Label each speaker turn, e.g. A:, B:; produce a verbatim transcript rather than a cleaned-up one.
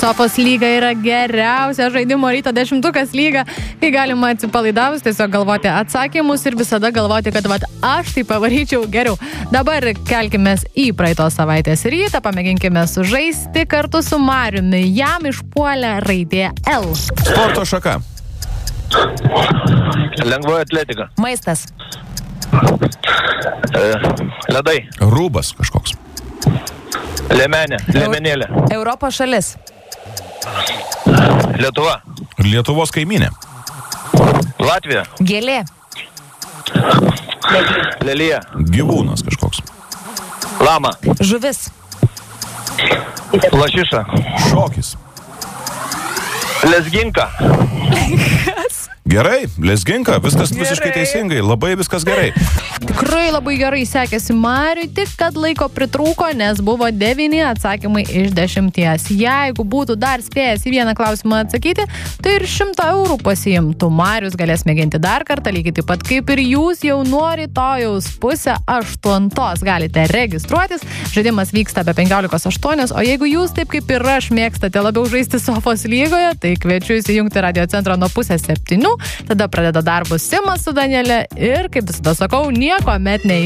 A: Sofos lyga yra geriausia žaidimo ryto dešimtukas lyga, kai galima atsipalaidavus tiesiog galvoti atsakymus ir visada galvoti, kad vat, aš tai pavaryčiau geriau. Dabar kelkimės į praeitos savaitės rytą, pamėginkime sužaisti kartu su Mariumi. Jam išpuolė raidė L.
B: Sporto šaka.
C: Lengvoji atletika.
A: Maistas.
C: E, ledai.
B: Rūbas kažkoks.
C: Liemenė. Liemenėlė.
A: Europos šalis.
C: Lietuva.
B: Lietuvos kaimynė.
C: Latvija.
A: Gėlė.
C: Lelija.
B: Gyvūnas kažkoks.
C: Lama.
A: Žuvis.
C: Lašiša.
B: Šokis.
C: Lezginka.
B: Gerai, lezginka, viskas gerai. Visiškai teisingai, labai viskas gerai.
A: Tikrai labai gerai sekėsi Mariui, tik kad laiko pritrūko, nes buvo devyni atsakymai iš dešimties. Jeigu būtų dar spėjęs į vieną klausimą atsakyti, tai ir šimtą eurų pasiimtų. Marius galės mėginti dar kartą, lygiai taip pat kaip ir jūs, jau nuo rytojaus pusę aštuntos galite registruotis. Žaidimas vyksta be penkiolikos aštuonios, o jeigu jūs taip kaip ir aš mėgstate labiau žaisti Sofos lygoje, tai kviečiu įsijungti Radio centrą nuo pusės septynių. Tada pradeda darbus Simas su Danielė ir, kaip visada sakau, nieko met nei